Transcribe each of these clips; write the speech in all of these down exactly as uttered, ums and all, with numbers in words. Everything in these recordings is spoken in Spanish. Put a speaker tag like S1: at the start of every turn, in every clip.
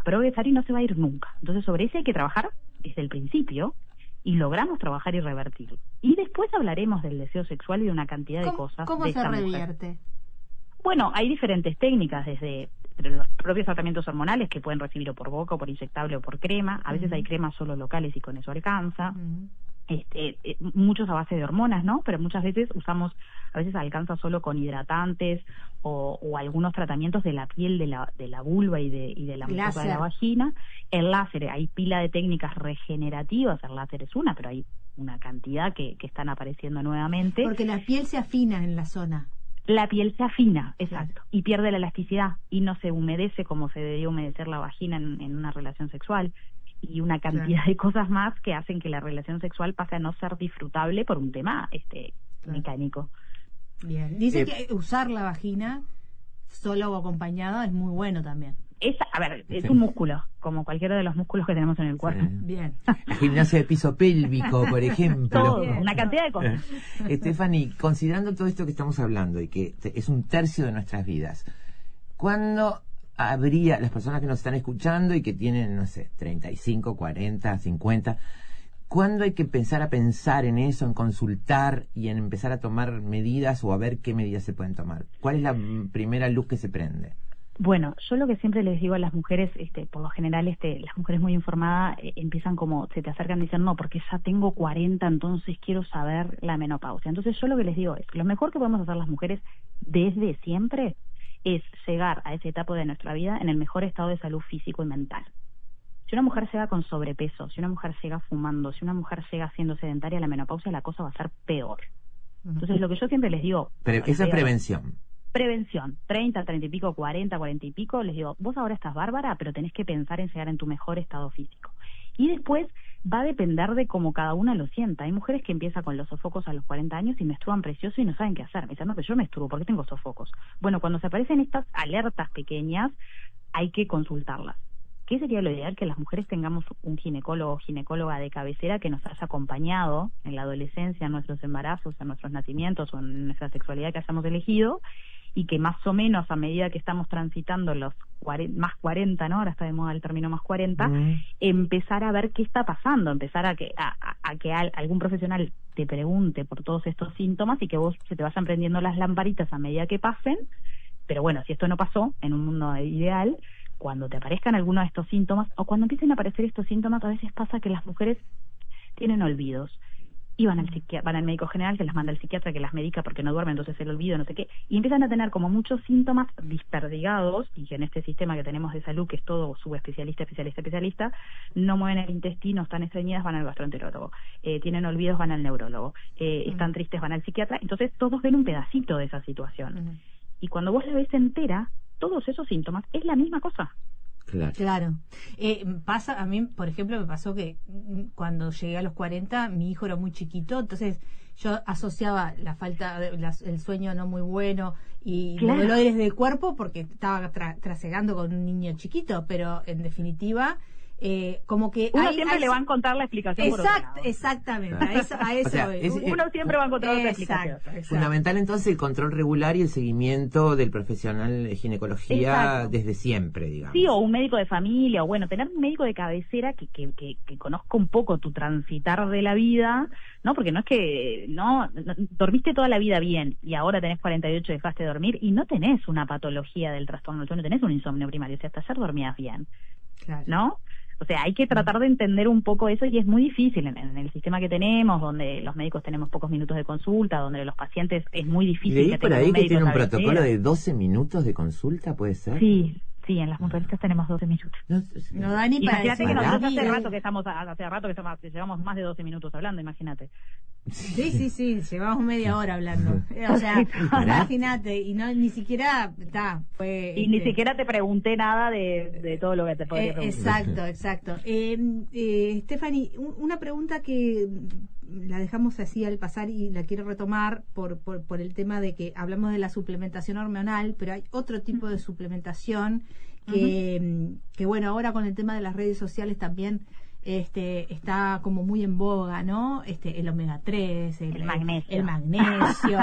S1: progresar y no se va a ir nunca. Entonces sobre ese hay que trabajar desde el principio y logramos trabajar y revertirlo. Y después hablaremos del deseo sexual y de una cantidad de cosas.
S2: ¿Cómo
S1: de
S2: se
S1: esta
S2: revierte?
S1: Mujer. Bueno, hay diferentes técnicas, desde los propios tratamientos hormonales que pueden recibir o por boca o por inyectable o por crema. A veces uh-huh. hay cremas solo locales y con eso alcanza. Uh-huh. Este, eh, muchos a base de hormonas, ¿no? Pero muchas veces usamos, a veces alcanza solo con hidratantes o, o algunos tratamientos de la piel de la, de la vulva y de, y de la mucosa de la vagina. El láser, hay pila de técnicas regenerativas, el láser es una, pero hay una cantidad que, que están apareciendo nuevamente.
S2: Porque la piel se afina en la zona.
S1: La piel se afina, exacto, y pierde la elasticidad y no se humedece como se debería humedecer la vagina en, en una relación sexual. Y una cantidad claro. de cosas más que hacen que la relación sexual pase a no ser disfrutable por un tema este claro. mecánico.
S2: Bien. Dice eh, que usar la vagina sola o acompañada es muy bueno también.
S1: Es, a ver, es sí. un músculo, como cualquiera de los músculos que tenemos en el cuerpo. Sí.
S2: Bien.
S3: La gimnasia de piso pélvico, por ejemplo.
S1: Todo, bien. Una cantidad de cosas.
S3: Stephanie, considerando todo esto que estamos hablando y que es un tercio de nuestras vidas, ¿cuándo habría, las personas que nos están escuchando y que tienen, no sé, treinta y cinco, cuarenta, cincuenta, ¿cuándo hay que empezar a pensar en eso, en consultar y en empezar a tomar medidas o a ver qué medidas se pueden tomar? ¿Cuál es la primera luz que se prende?
S1: Bueno, yo lo que siempre les digo a las mujeres, este, por lo general, este, las mujeres muy informadas eh, empiezan como, se te acercan y dicen, no, porque ya tengo cuarenta, entonces quiero saber la menopausia. Entonces yo lo que les digo es, lo mejor que podemos hacer las mujeres desde siempre es llegar a esa etapa de nuestra vida en el mejor estado de salud físico y mental. Si una mujer llega con sobrepeso, si una mujer llega fumando, si una mujer llega siendo sedentaria, la menopausia la cosa va a ser peor. Entonces lo que yo siempre les digo...
S3: Pero esa es prevención.
S1: Prevención, treinta, treinta y pico, cuarenta, cuarenta y pico, les digo, vos ahora estás bárbara, pero tenés que pensar en llegar en tu mejor estado físico. Y después va a depender de cómo cada una lo sienta. Hay mujeres que empiezan con los sofocos a los cuarenta años y menstruan precioso y no saben qué hacer. Me dicen, no, pero yo menstruo, ¿por qué tengo sofocos? Bueno, cuando se aparecen estas alertas pequeñas, hay que consultarlas. ¿Qué sería lo ideal? Que las mujeres tengamos un ginecólogo o ginecóloga de cabecera que nos haya acompañado en la adolescencia, en nuestros embarazos, en nuestros nacimientos o en nuestra sexualidad que hayamos elegido, y que más o menos a medida que estamos transitando los cuarenta, más cuarenta, ¿no? Ahora está de moda el término más cuarenta, mm. empezar a ver qué está pasando, empezar a que a, a, a que al, algún profesional te pregunte por todos estos síntomas y que vos se te vayan prendiendo las lamparitas a medida que pasen. Pero bueno, si esto no pasó en un mundo ideal, cuando te aparezcan algunos de estos síntomas o cuando empiecen a aparecer estos síntomas, a veces pasa que las mujeres tienen olvidos y van al psiquiatra, van al médico general que las manda el psiquiatra que las medica porque no duermen, entonces el olvido, no sé qué, y empiezan a tener como muchos síntomas disperdigados, y que en este sistema que tenemos de salud, que es todo subespecialista, especialista, especialista, no mueven el intestino, están estreñidas, van al gastroenterólogo, eh, tienen olvidos, van al neurólogo, eh, uh-huh. están tristes, van al psiquiatra, entonces todos ven un pedacito de esa situación. Uh-huh. Y cuando vos la ves entera, todos esos síntomas es la misma cosa.
S2: Claro. claro. Eh, pasa, a mí, por ejemplo, me pasó que cuando llegué a los cuarenta, mi hijo era muy chiquito, entonces yo asociaba la falta, de, la, el sueño no muy bueno y claro. los dolores del cuerpo porque estaba tra trasegando con un niño chiquito, pero en definitiva... Eh, como que
S1: uno
S2: hay,
S1: siempre
S2: hay...
S1: le va a encontrar la explicación.
S2: Exact, exactamente, a eso, a eso
S3: o sea, es,
S1: uno siempre va a encontrar otra explicación.
S2: Exacto.
S3: Fundamental entonces el control regular y el seguimiento del profesional de ginecología exacto. desde siempre, digamos.
S1: Sí, o un médico de familia, o bueno, tener un médico de cabecera que, que, que, que conozca un poco tu transitar de la vida, ¿no? Porque no es que, no, no, dormiste toda la vida bien y ahora tenés cuarenta y ocho y dejaste de dormir y no tenés una patología del trastorno del sueño, no tenés un insomnio primario, o sea, hasta ayer dormías bien, claro. ¿no? O sea, hay que tratar de entender un poco eso y es muy difícil en, en el sistema que tenemos, donde los médicos tenemos pocos minutos de consulta, donde los pacientes es muy difícil.
S3: ¿Y de ahí
S1: que
S3: por ahí que tiene un
S1: cabecera.
S3: protocolo de doce minutos de consulta, puede ser?
S1: Sí, sí, en las mutualistas tenemos doce minutos.
S2: No, no da ni para
S1: imagínate que nosotros hace
S2: vida.
S1: rato que estamos, hace rato que estamos, llevamos más de doce minutos hablando, imagínate.
S2: Sí, sí, sí, llevamos media hora hablando. O sea, imagínate, y no ni siquiera está, fue.
S1: Y este, ni siquiera te pregunté nada de, de todo lo que te podría
S2: eh,
S1: preguntar.
S2: Exacto, exacto. Eh, eh, Stephanie, un, una pregunta que la dejamos así al pasar y la quiero retomar por, por, por el tema de que hablamos de la suplementación hormonal, pero hay otro tipo de suplementación que, uh-huh. que bueno, ahora con el tema de las redes sociales también este está como muy en boga, ¿no? Este el omega tres, el,
S1: el magnesio,
S2: el magnesio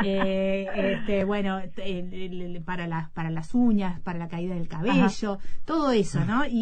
S2: eh, este bueno, el, el, el, para las para las uñas, para la caída del cabello, ajá. todo eso, ¿no? Y